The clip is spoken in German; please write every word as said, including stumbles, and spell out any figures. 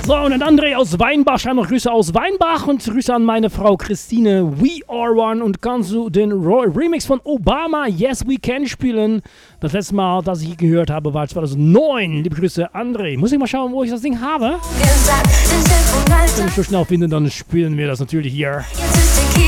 So, und dann André aus Weinbach, schreibt noch Grüße aus Weinbach und Grüße an meine Frau Christine. We are one. Und kannst du den Ro- Remix von Obama, Yes We Can, spielen? Das letzte Mal, das ich gehört habe, war zweitausendneun. Liebe Grüße, André. Muss ich mal schauen, wo ich das Ding habe? Wenn ich so schnell finde, dann spielen wir das natürlich hier.